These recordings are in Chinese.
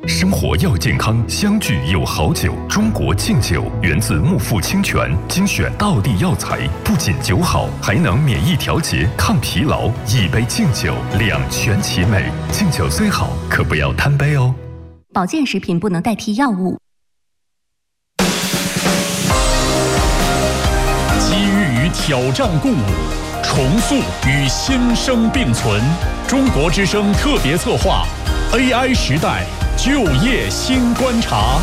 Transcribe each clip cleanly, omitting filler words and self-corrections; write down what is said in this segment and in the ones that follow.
生活要健康，相聚有好酒。中国敬酒源自木富清泉精选道地药材，不仅酒好，还能免疫调节、抗疲劳。一杯敬酒，两全其美。敬酒虽好，可不要贪杯哦。 保健食品不能代替药物。 机遇与挑战共舞，重塑与新生并存。中国之声特别策划 AI 时代就业新观察。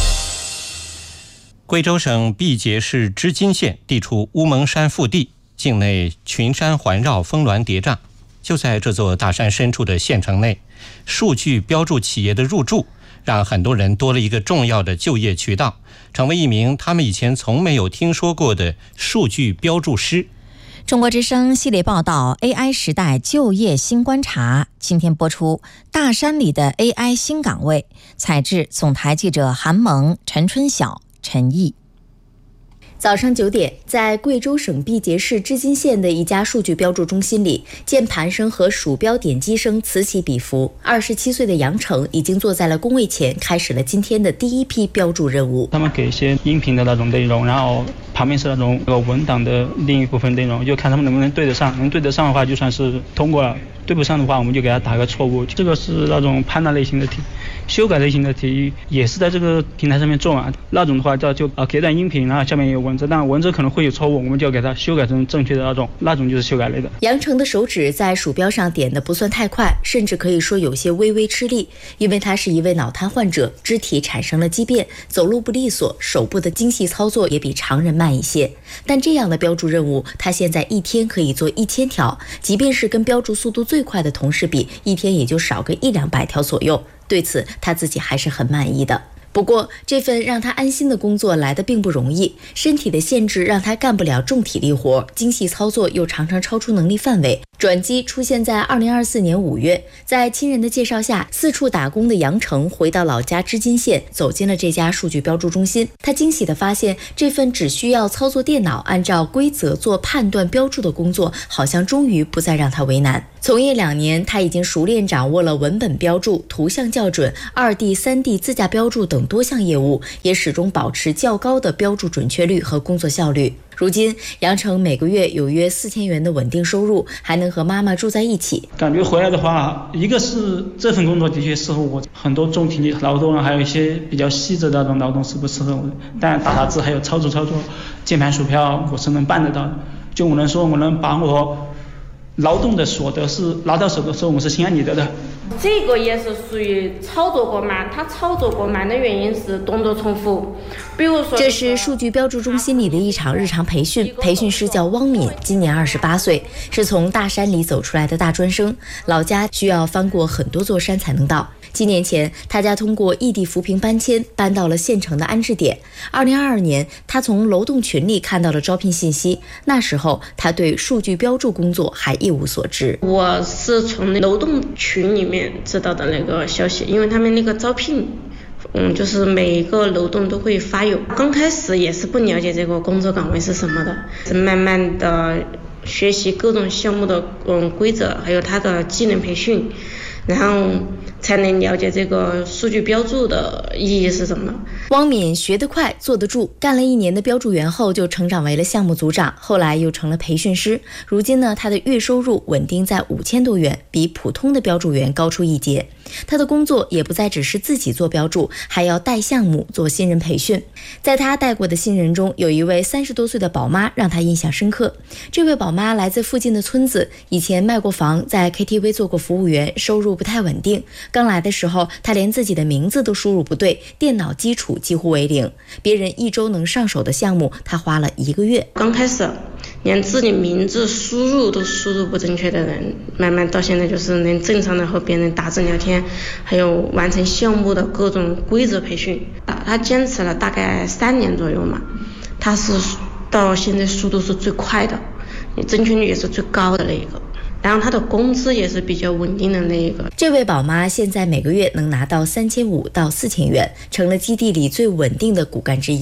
贵州省毕节市织金县地处乌蒙山腹地，境内群山环绕，峰峦叠嶂。就在这座大山深处的县城内，数据标注企业的入驻，让很多人多了一个重要的就业渠道，成为一名他们以前从没有听说过的数据标注师。 中国之声系列报道 AI 时代就业新观察，今天播出大山里的 AI 新岗位，采制总台记者韩萌、陈春晓、陈毅。 早上9点，在贵州省毕节市织金县的一家数据标注中心里，键盘声和鼠标点击声此起彼伏。27岁的杨成已经坐在了工位前，开始了今天的第一批标注任务。 他们给一些音频的那种内容，然后旁边是那种文档的另一部分内容，就看他们能不能对得上。能对得上的话，就算是通过了；对不上的话，我们就给他打个错误。这个是那种判断类型的题，修改类型的题也是在这个平台上面做啊。那种的话就给段音频，然后下面有文字，但文字可能会有错误，我们就要给它修改成正确的那种就是修改类的。 杨成的手指在鼠标上点的不算太快，甚至可以说有些微微吃力，因为他是一位脑瘫患者，肢体产生了畸变，走路不利索，手部的精细操作也比常人慢一些。但这样的标注任务，他现在一天可以做1000条，即便是跟标注速度最快的同事比，一天也就少个100-200条左右。对此他自己还是很满意的。不过这份让他安心的工作来得并不容易，身体的限制让他干不了重体力活，精细操作又常常超出能力范围。转机出现在2024年5月，在亲人的介绍下，四处打工的杨成回到老家织金县，走进了这家数据标注中心。他惊喜地发现，这份只需要操作电脑，按照规则做判断标注的工作，好像终于不再让他为难。从业2年，他已经熟练掌握了文本标注、图像校准、2D、3D 自驾标注等多项业务，也始终保持较高的标注准确率和工作效率。如今，杨成每个月有约4000元的稳定收入，还能和妈妈住在一起。 感觉回来的话，一个是这份工作的确适合我，很多重体力劳动还有一些比较细致的那种劳动是不适合我的。但打字还有操作键盘鼠标，我是能办得到的。就我能说，我能把我劳动的所得是拿到手的时候，我是心安理得的。 这个也是属于操作过慢，他操作过慢的原因是动作重复。比如说， 这是数据标注中心里的一场日常培训，培训师叫汪敏，今年28岁，是从大山里走出来的大专生，老家需要翻过很多座山才能到。7年前，他家通过异地扶贫搬迁，搬到了县城的安置点。2022年，他从楼栋群里看到了招聘信息，那时候他对数据标注工作还一无所知。 我是从楼栋群里面知道的那个消息，因为他们那个招聘就是每个楼栋都会发有。刚开始也是不了解这个工作岗位是什么的，是慢慢的学习各种项目的规则，还有它的技能培训，然后才能了解这个数据标注的意义是什么。 汪敏学得快，坐得住，干了1年的标注员后就成长为了项目组长，后来又成了培训师。如今呢，他的月收入稳定在5000多元，比普通的标注员高出一截。他的工作也不再只是自己做标注，还要带项目做新人培训。在他带过的新人中，有一位30多岁的宝妈让他印象深刻。这位宝妈来自附近的村子，以前卖过房，在 KTV 做过服务员，收入不太稳定。刚来的时候，他连自己的名字都输入不对，电脑基础几乎为零。别人1周能上手的项目，他花了1个月。 刚开始连自己名字输入都输入不正确的人，慢慢到现在就是能正常的和别人打字聊天，还有完成项目的各种规则培训。他坚持了大概3年左右嘛，他是到现在速度是最快的，正确率也是最高的那一个。然后他的工资也是比较稳定的那一个。 这位宝妈现在每个月能拿到3500到4000元，成了基地里最稳定的骨干之一。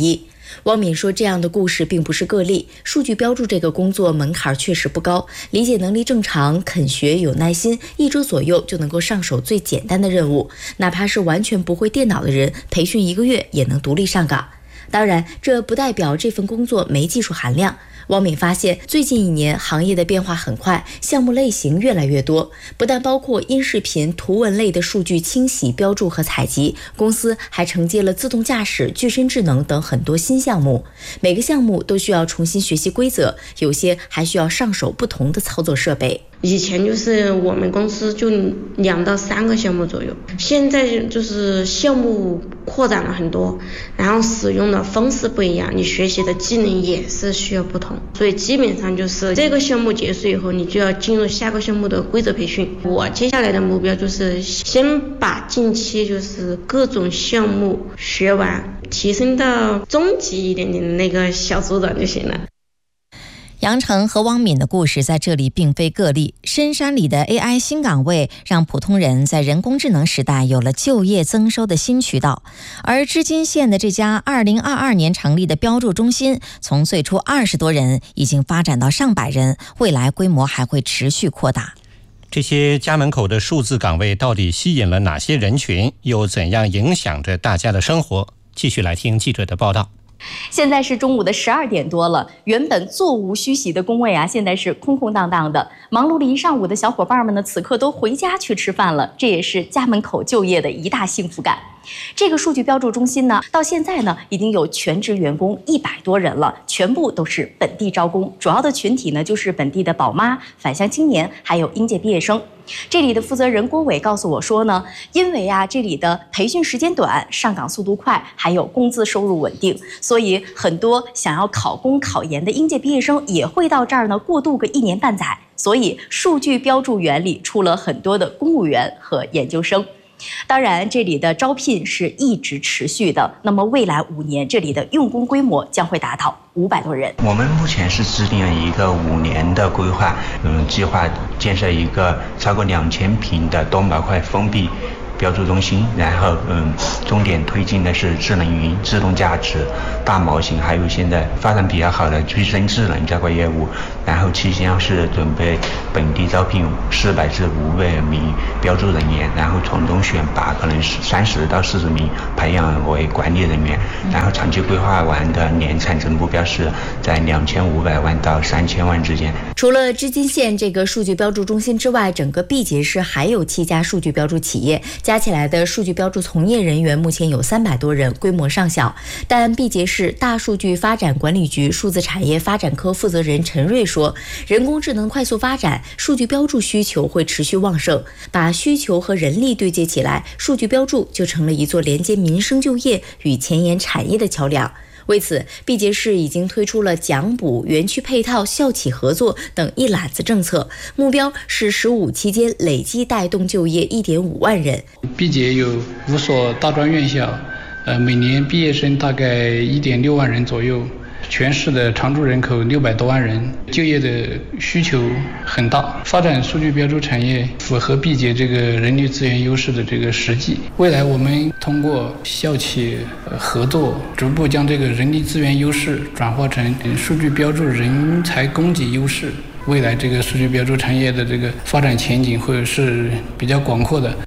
汪敏说，这样的故事并不是个例，数据标注这个工作门槛确实不高，理解能力正常，肯学有耐心，1周左右就能够上手最简单的任务，哪怕是完全不会电脑的人，培训1个月也能独立上岗。当然，这不代表这份工作没技术含量。汪敏发现，最近1年行业的变化很快，项目类型越来越多，不但包括音视频、图文类的数据清洗、标注和采集，公司还承接了自动驾驶、具身智能等很多新项目。每个项目都需要重新学习规则，有些还需要上手不同的操作设备。 以前就是我们公司就2到3个项目左右，现在就是项目扩展了很多，然后使用的方式不一样，你学习的技能也是需要不同，所以基本上就是这个项目结束以后，你就要进入下个项目的规则培训。我接下来的目标就是先把近期就是各种项目学完，提升到中级一点点的那个小组长就行了。 杨成和汪敏的故事在这里并非个例，深山里的 AI 新岗位让普通人在人工智能时代有了就业增收的新渠道。而织金县的这家2022年成立的标注中心，从最初20多人已经发展到上百人，未来规模还会持续扩大。 这些家门口的数字岗位到底吸引了哪些人群，又怎样影响着大家的生活？继续来听记者的报道。 现在是中午的12点多了，原本座无虚席的工位现在是空空荡荡的。忙碌了一上午的小伙伴们呢，此刻都回家去吃饭了，这也是家门口就业的一大幸福感。这个数据标注中心呢，到现在呢已经有全职员工100多人了，全部都是本地招工，主要的群体呢就是本地的宝妈、返乡青年，还有应届毕业生。这里的负责人郭伟告诉我说呢，因为这里的培训时间短，上岗速度快，还有工资收入稳定，所以很多想要考公考研的应届毕业生也会到这儿呢过渡个1年半载。所以数据标注员里出了很多的公务员和研究生。当然，这里的招聘是一直持续的。那么未来5年，这里的用工规模将会达到500多人。 我们目前是制定了一个5年的规划，计划建设一个超过2000平的多模块封闭标注中心，然后重点推进的是智能云、自动驾驶、大模型，还有现在发展比较好的具身智能这块业务。然后期间是准备本地招聘400至500名标注人员，然后从中选拔可能30到40名培养为管理人员。然后长期规划完的年产值目标是在2500万到3000万之间。 除了织金县这个数据标注中心之外，整个毕节市还有7家数据标注企业，加起来的数据标注从业人员目前有300多人，规模尚小。但毕节市大数据发展管理局数字产业发展科负责人陈瑞说，人工智能快速发展，数据标注需求会持续旺盛，把需求和人力对接起来，数据标注就成了一座连接民生就业与前沿产业的桥梁。为此，毕节市已经推出了奖补、园区配套、校企合作等一揽子政策，目标是15期间累计带动就业1.5万人。 毕节有5所大专院校，每年毕业生大概1.6万人左右，全市的常住人口600多万人，就业的需求很大。发展数据标注产业符合毕节这个人力资源优势的这个实际。未来我们通过校企合作，逐步将这个人力资源优势转化成数据标注人才供给优势。未来这个数据标注产业的这个发展前景会是比较广阔的。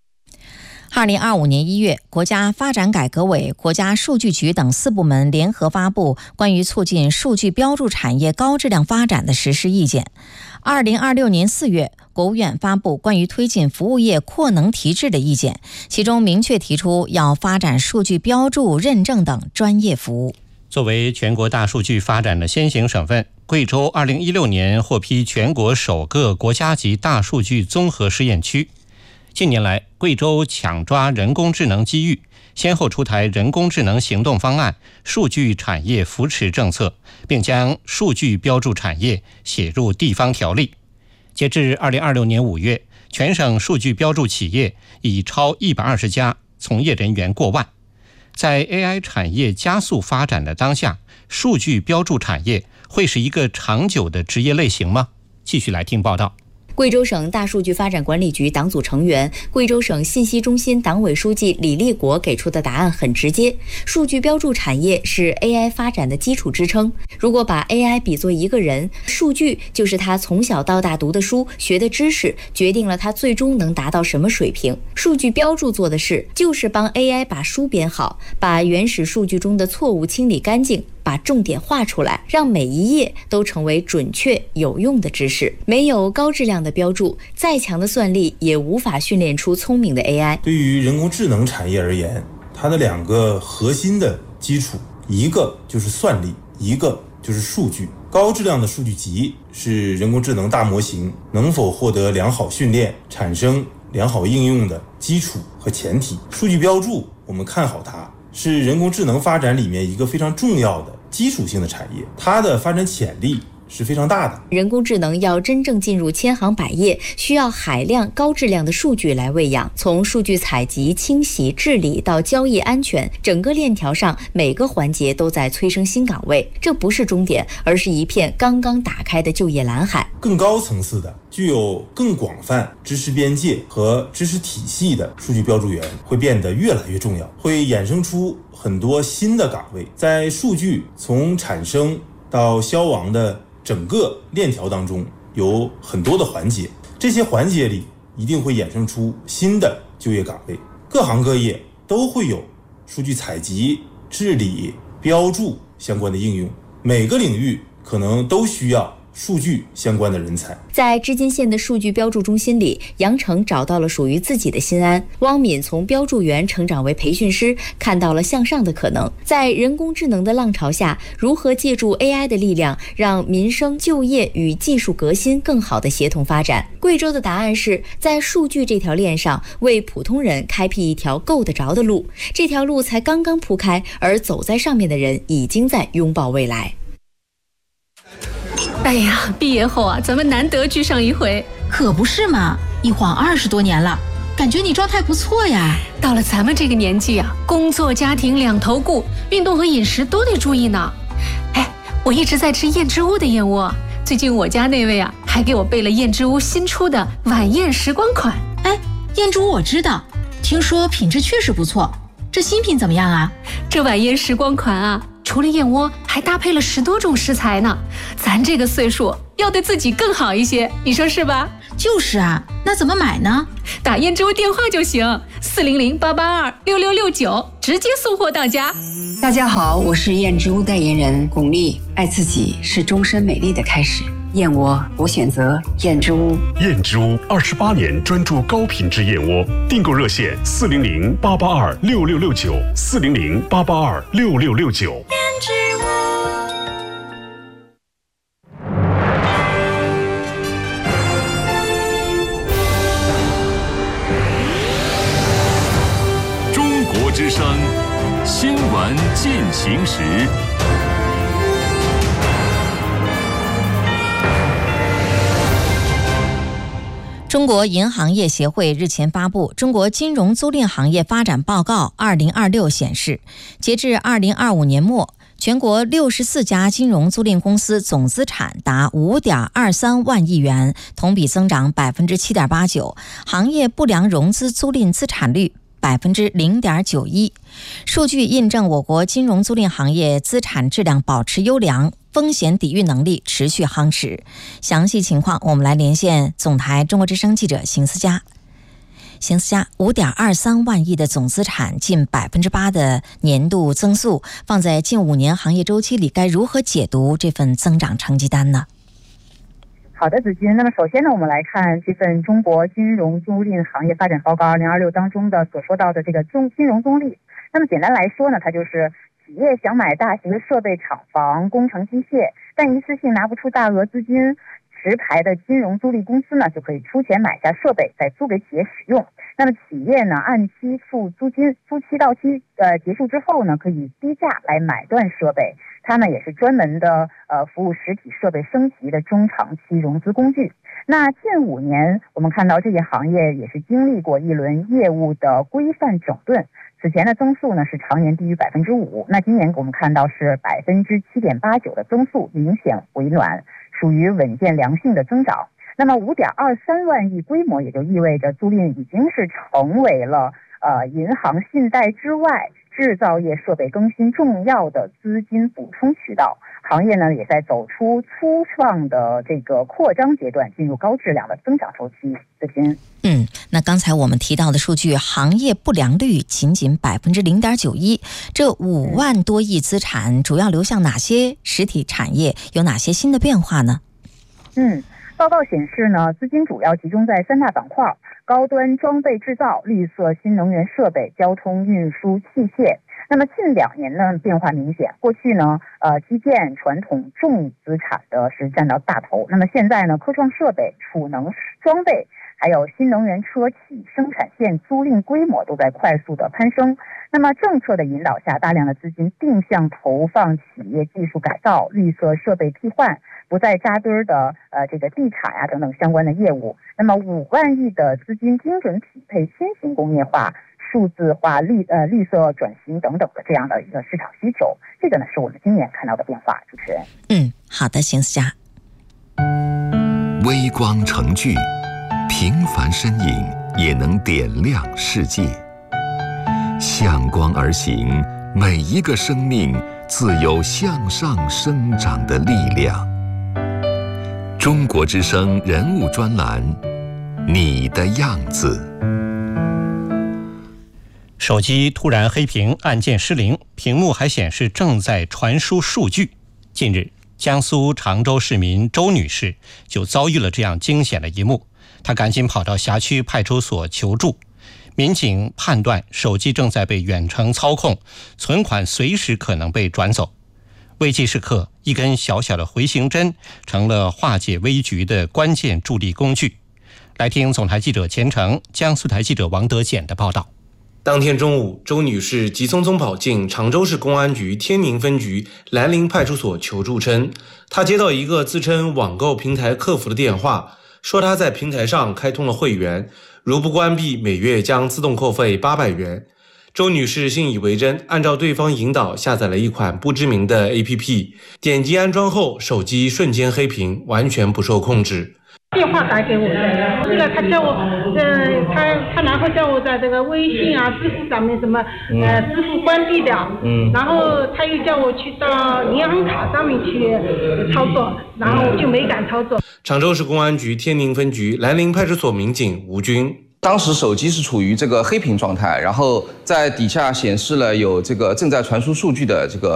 2025年1月，国家发展改革委、国家数据局等4部门联合发布关于促进数据标注产业高质量发展的实施意见。2026年4月，国务院发布关于推进服务业扩能提质的意见，其中明确提出要发展数据标注、认证等专业服务。 作为全国大数据发展的先行省份，贵州2016年获批全国首个国家级大数据综合试验区。近年来，贵州抢抓人工智能机遇，先后出台人工智能行动方案、数据产业扶持政策，并将数据标注产业写入地方条例。截至2026年5月，全省数据标注企业已超120家，从业人员过万。在 AI 产业加速发展的当下，数据标注产业会是一个长久的职业类型吗？继续来听报道。 贵州省大数据发展管理局党组成员、贵州省信息中心党委书记李立国给出的答案很直接：数据标注产业是 AI 发展的基础支撑。如果把 AI 比作一个人，数据就是他从小到大读的书、学的知识，决定了他最终能达到什么水平。数据标注做的事就是帮 AI 把书编好，把原始数据中的错误清理干净，把重点画出来，让每一页都成为准确有用的知识。没有高质量的标注，再强的算力也无法训练出聪明的 AI。 对于人工智能产业而言，它的2个核心的基础，一个就是算力，一个就是数据。高质量的数据集是人工智能大模型能否获得良好训练、产生良好应用的基础和前提。数据标注，我们看好它，是人工智能发展里面一个非常重要的基础性的产业，它的发展潜力是非常大的。 人工智能要真正进入千行百业，需要海量高质量的数据来喂养。从数据采集、清洗、治理到交易安全，整个链条上每个环节都在催生新岗位。这不是终点，而是一片刚刚打开的就业蓝海。 更高层次的、具有更广泛知识边界和知识体系的数据标注员会变得越来越重要，会衍生出很多新的岗位。在数据从产生到消亡的整个链条当中有很多的环节，这些环节里一定会衍生出新的就业岗位，各行各业都会有数据采集、治理、标注相关的应用，每个领域可能都需要数据相关的人才。 在织金县的数据标注中心里，杨成找到了属于自己的心安。汪敏从标注员成长为培训师，看到了向上的可能。在人工智能的浪潮下，如何借助 AI 的力量，让民生、就业与技术革新更好的协同发展？贵州的答案是在数据这条链上，为普通人开辟一条够得着的路。这条路才刚刚铺开，而走在上面的人已经在拥抱未来。 哎呀，毕业后啊，咱们难得聚上一回。 可不是嘛，一晃20多年了，感觉你状态不错呀。 到了咱们这个年纪啊，工作家庭两头顾，运动和饮食都得注意呢。哎，我一直在吃燕之屋的燕窝，最近我家那位啊，还给我备了燕之屋新出的晚宴时光款。 哎，燕之屋我知道，听说品质确实不错。这新品怎么样啊？ 这晚宴时光款啊，除了燕窝，还搭配了10多种食材呢。咱这个岁数要对自己更好一些，你说是吧？ 就是啊，那怎么买呢？ 打燕之屋电话就行，400-882-6669，直接送货到家。 大家好，我是燕之屋代言人巩俐。爱自己是终身美丽的开始。燕窝，我选择燕之屋。 燕之屋28年专注高品质燕窝，订购热线400-882-6669，400-882-6669。燕之屋。 中国之声新闻进行时。 中国银行业协会日前发布《中国金融租赁行业发展报告2026》显示，截至2025年末，全国64家金融租赁公司总资产达5.23万亿元，同比增长7.89%，行业不良融资租赁资产率0.91%。数据印证我国金融租赁行业资产质量保持优良，风险抵御能力持续夯实。详细情况，我们来连线总台中国之声记者邢思佳。邢思佳，5.23万亿的总资产，近8%的年度增速，放在近5年行业周期里，该如何解读这份增长成绩单呢？ 好的，子君。那么首先呢，我们来看这份中国金融租赁行业发展报告2026当中的所说到的这个金融租赁。那么简单来说呢，它就是企业想买大型的设备、厂房、工程机械，但一次性拿不出大额资金，持牌的金融租赁公司呢就可以出钱买下设备，再租给企业使用。那么企业呢按期付租金，租期到期结束之后呢，可以低价来买断设备。它呢也是专门的服务实体设备升级的中长期融资工具。那近5年，我们看到这些行业也是经历过一轮业务的规范整顿。此前的增速呢是常年低于5%，那今年我们看到是7.89%的增速，明显回暖，属于稳健良性的增长。 那么5.23万亿规模，也就意味着租赁已经是成为了银行信贷之外制造业设备更新重要的资金补充渠道。行业呢也在走出粗放的这个扩张阶段，进入高质量的增长周期。子金， 那刚才我们提到的数据，行业不良率仅仅0.91%，这5万多亿资产主要流向哪些实体产业？有哪些新的变化呢？ 报告显示呢，资金主要集中在3大板块：高端装备制造、绿色新能源设备、交通运输器械。那么近2年呢变化明显，过去呢基建传统重资产的是占到大头，那么现在呢科创设备、储能装备还有新能源车企生产线租赁规模都在快速的攀升。那么政策的引导下，大量的资金定向投放企业技术改造、绿色设备替换，不再扎堆的这个地产啊等等相关的业务。那么5万亿的资金精准匹配新型工业化、数字化、绿色转型等等的这样的一个市场需求，这个呢是我们今年看到的变化。主持人， 好的，邢思佳。 微光成炬，平凡身影也能点亮世界。向光而行，每一个生命自有向上生长的力量。中国之声人物专栏，你的样子。 手机突然黑屏，按键失灵，屏幕还显示正在传输数据。近日，江苏常州市民周女士就遭遇了这样惊险的一幕，她赶紧跑到辖区派出所求助。民警判断手机正在被远程操控，存款随时可能被转走。危急时刻，一根小小的回形针成了化解危局的关键助力工具。来听总台记者钱成、江苏台记者王德简的报道。 当天中午，周女士急匆匆跑进常州市公安局天宁分局兰陵派出所求助称，她接到一个自称网购平台客服的电话，说她在平台上开通了会员，如不关闭，每月将自动扣费800元。周女士信以为真，按照对方引导下载了一款不知名的 APP， 点击安装后，手机瞬间黑屏，完全不受控制。 电话打给我的，这个他叫我，他然后叫我在这个微信啊、支付上面什么，支付关闭掉，然后他又叫我去到银行卡上面去操作，然后我就没敢操作。 常州市公安局天宁分局兰陵派出所民警吴军。 当时手机是处于这个黑屏状态，然后在底下显示了有这个正在传输数据的这个